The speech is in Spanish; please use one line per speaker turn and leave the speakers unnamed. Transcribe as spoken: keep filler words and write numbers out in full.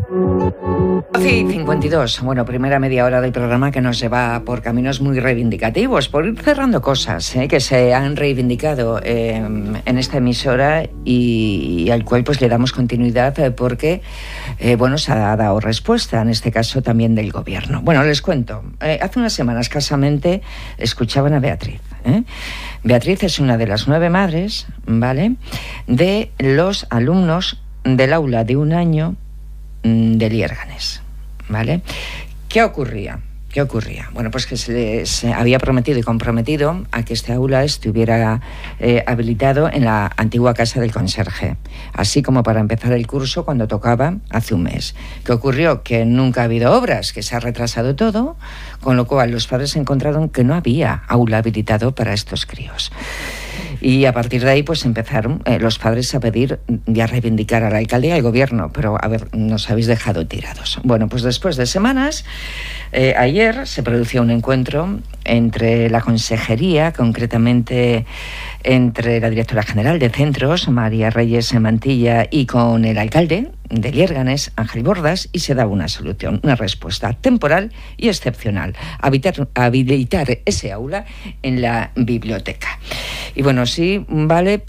doce y cincuenta y dos, bueno, primera media hora del programa que nos lleva por caminos muy reivindicativos, por ir cerrando cosas ¿eh? que se han reivindicado eh, en esta emisora y, y al cual pues le damos continuidad eh, porque, eh, bueno, se ha dado respuesta, en este caso también del gobierno. Bueno, les cuento, eh, hace unas semanas escasamente escuchaban a Beatriz. ¿eh? Beatriz es una de las nueve madres, ¿vale?, de los alumnos del aula de un año de Liérganes, ¿vale? ¿Qué ocurría? ¿Qué ocurría? Bueno, pues que se les había prometido y comprometido a que este aula estuviera eh, habilitado en la antigua casa del conserje, así como para empezar el curso cuando tocaba hace un mes. ¿Qué ocurrió? Que nunca ha habido obras, que se ha retrasado todo, con lo cual los padres encontraron que no había aula habilitado para estos críos. Y a partir de ahí pues empezaron eh, los padres a pedir y a reivindicar al alcalde y al gobierno, pero a ver, nos habéis dejado tirados. Bueno, pues después de semanas, eh, ayer se produció un encuentro entre la consejería, concretamente entre la directora general de centros, María Reyes Mantilla, y con el alcalde de Liérganes, Ángel Bordas, y se daba una solución, una respuesta temporal y excepcional: habilitar, habilitar ese aula en la biblioteca. Y bueno, sí, vale,